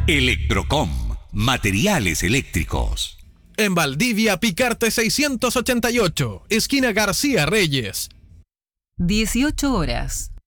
Electrocom, materiales eléctricos. En Valdivia, Picarte 688, esquina García Reyes. 18 horas.